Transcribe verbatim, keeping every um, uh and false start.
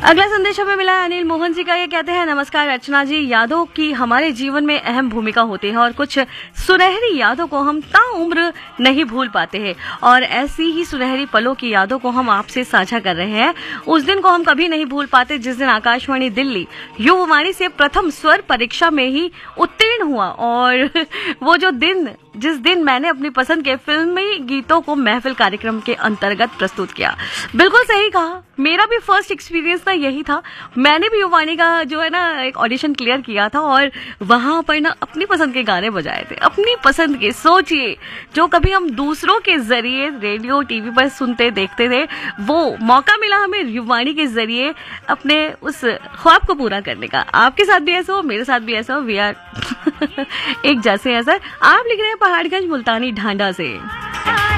अगला संदेश हमें मिला है अनिल मोहन जी का। ये कहते हैं, नमस्कार रचना जी, यादों की हमारे जीवन में अहम भूमिका होती है और कुछ सुनहरी यादों को हम ताउम्र नहीं भूल पाते हैं और ऐसी ही सुनहरी पलों की यादों को हम आपसे साझा कर रहे हैं। उस दिन को हम कभी नहीं भूल पाते जिस दिन आकाशवाणी दिल्ली युववाणी से प्रथम स्वर परीक्षा में ही उत्तीर्ण हुआ और वो जो दिन जिस दिन मैंने अपनी पसंद के फिल्मी गीतों को महफिल कार्यक्रम के अंतर्गत प्रस्तुत किया। बिल्कुल सही कहा, मेरा भी फर्स्ट एक्सपीरियंस ना यही था। मैंने भी युववाणी का जो है ना एक ऑडिशन क्लियर किया था और वहां पर ना अपनी पसंद के गाने बजाए थे, अपनी पसंद के। सोचिए, जो कभी हम दूसरों के जरिए रेडियो टीवी पर सुनते देखते थे, वो मौका मिला हमें युववाणी के जरिए अपने उस ख्वाब को पूरा करने का। आपके साथ भी ऐसा हो, मेरे साथ भी ऐसा हो, वी आर एक जैसे है सर। आप लिख रहे हैं पहाड़गंज मुल्तानी ढांडा से।